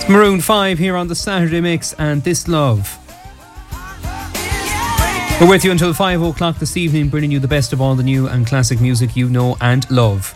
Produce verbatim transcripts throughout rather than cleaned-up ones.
Maroon five here on the Saturday Mix and This Love. We're with you until five o'clock this evening, bringing you the best of all the new and classic music you know and love.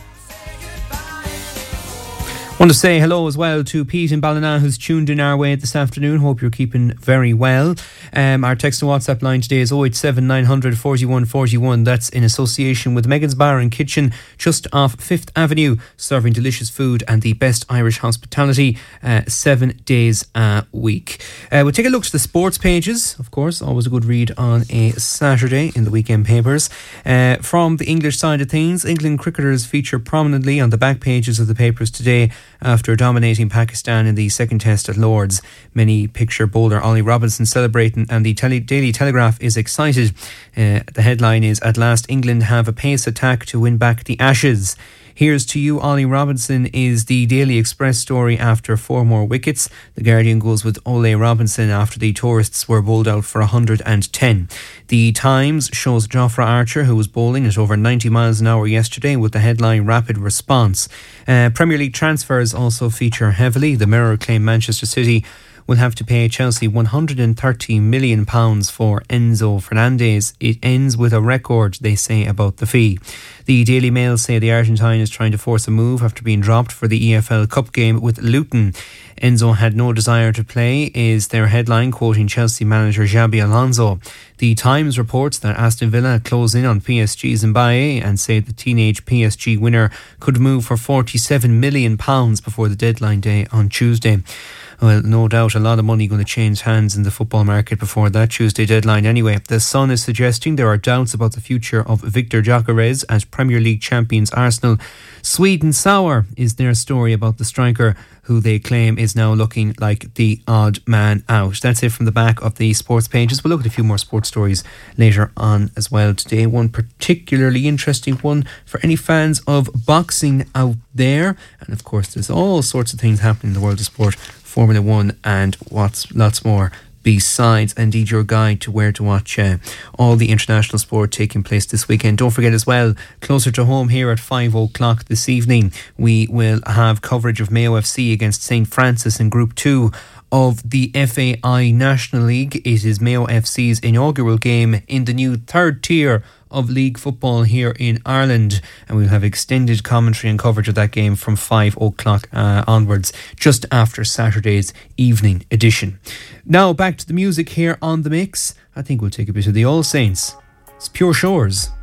Want to say hello as well to Pete in Ballina, who's tuned in our way this afternoon. Hope you're keeping very well. Um, our text and WhatsApp line today is oh eight seven nine hundred forty-one forty-one. That's in association with Megan's Bar and Kitchen, just off Fifth Avenue, serving delicious food and the best Irish hospitality uh, seven days a week. Uh, we'll take a look to the sports pages, of course, always a good read on a Saturday in the weekend papers. Uh, from the English side of things, England cricketers feature prominently on the back pages of the papers today after dominating Pakistan in the second test at Lord's. Many picture bowler Ollie Robinson celebrating, and the tele- Daily Telegraph is excited. Uh, the headline is, "At last England have a pace attack to win back the Ashes." Here's to you, Ollie Robinson, is the Daily Express story after four more wickets. The Guardian goes with Ole Robinson after the tourists were bowled out for one hundred ten. The Times shows Jofra Archer, who was bowling at over ninety miles an hour yesterday, with the headline "Rapid Response." Uh, Premier League transfers also feature heavily. The Mirror claim Manchester City will have to pay Chelsea one hundred thirty million pounds for Enzo Fernandez. It ends with a record, they say, about the fee. The Daily Mail say the Argentine is trying to force a move after being dropped for the E F L Cup game with Luton. Enzo had no desire to play, is their headline, quoting Chelsea manager Xabi Alonso. The Times reports that Aston Villa close in on P S G's Mbaye and say the teenage P S G winner could move for forty-seven million pounds before the deadline day on Tuesday. Well, no doubt a lot of money going to change hands in the football market before that Tuesday deadline anyway. The Sun is suggesting there are doubts about the future of Victor Gyökeres as Premier League champions Arsenal. Sweet and sour is their story about the striker, who they claim is now looking like the odd man out. That's it from the back of the sports pages. We'll look at a few more sports stories later on as well today. One particularly interesting one for any fans of boxing out there. And of course, there's all sorts of things happening in the world of sport, Formula One and what's lots more besides. Indeed, your guide to where to watch uh, all the international sport taking place this weekend. Don't forget as well, closer to home here at five o'clock this evening, we will have coverage of Mayo F C against Saint Francis in Group two of the F A I National League. It is Mayo F C's inaugural game in the new third tier of league football here in Ireland, and we'll have extended commentary and coverage of that game from five o'clock uh, onwards, just after Saturday's evening edition. Now back to the music here on The Mix. I think we'll take a bit of the All Saints. It's Pure Shores.